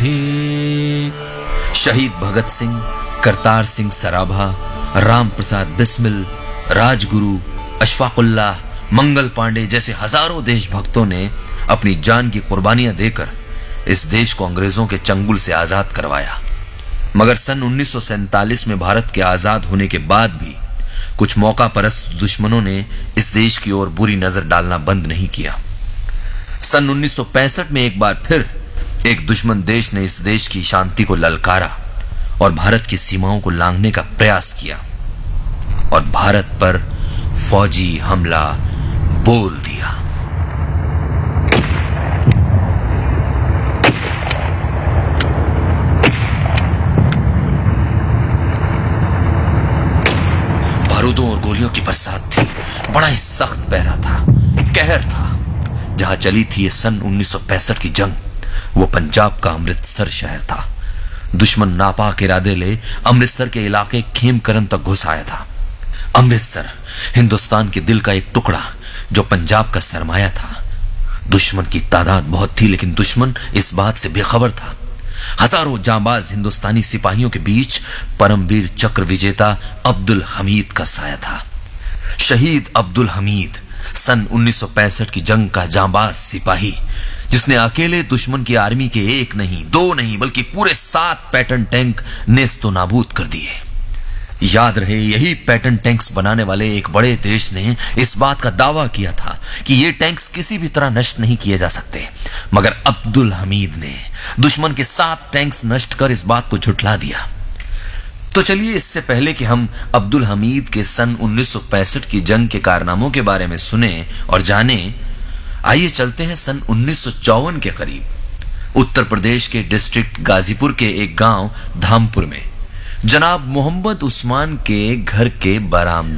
शहीद भगत सिंह, करतार सिंह सराभा, राम प्रसाद बिस्मिल, राजगुरु, अशफाकुल्लाह, मंगल पांडे जैसे हजारों देशभक्तों ने अपनी जान की कुर्बानियां देकर इस देश को अंग्रेजों के चंगुल से आजाद करवाया। मगर सन 1947 में भारत के आजाद होने के बाद भी कुछ मौका परस्त दुश्मनों ने इस देश की ओर बुरी नजर डालना बंद नहीं किया। सन 1965 में एक बार फिर एक दुश्मन देश ने इस देश की शांति को ललकारा और भारत की सीमाओं को लांघने का प्रयास किया और भारत पर फौजी हमला बोल दिया। बारूदों और गोलियों की बरसात थी। बड़ा ही सख्त पहरा था, कहर था। जहां चली थी ये सन 1965 की जंग, वो पंजाब का अमृतसर शहर था। दुश्मन नापाक इरादे ले अमृतसर के इलाके खेमकरन तक घुस आया था। अमृतसर हिंदुस्तान के दिल का एक टुकड़ा जो पंजाब का सरमाया था। दुश्मन की तादाद बहुत थी, लेकिन दुश्मन इस बात से बेखबर था। हजारों जांबाज हिंदुस्तानी सिपाहियों के बीच परमवीर चक्र विजेता अब्दुल हमीद का साया था। शहीद अब्दुल हमीद सन 1965 की जंग का जांबाज सिपाही, जिसने अकेले दुश्मन की आर्मी के एक नहीं, दो नहीं, बल्कि पूरे 7 पैटर्न टैंक नेस्तो नाबूद कर दिए। याद रहे, यही पैटर्न टैंक्स बनाने वाले एक बड़े देश ने इस बात का दावा किया था कि ये टैंक्स किसी भी तरह नष्ट नहीं किए जा सकते, मगर अब्दुल हमीद ने दुश्मन के 7 टैंक्स नष्ट कर इस बात को झुठला दिया। तो चलिए, इससे पहले कि हम अब्दुल हमीद के सन 1965 की जंग के कारनामों के बारे में सुने और जाने, आइए चलते हैं सन 1954 के करीब उत्तर प्रदेश के डिस्ट्रिक्ट गाजीपुर के एक गांव धामपुर में जनाब मोहम्मद उस्मान के घर के बरामदे